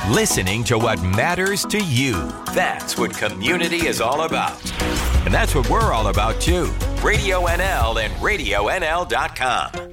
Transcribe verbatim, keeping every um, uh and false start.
listening to what matters to you. That's what community is all about. And that's what we're all about, too. Radio N L and radio N L dot com.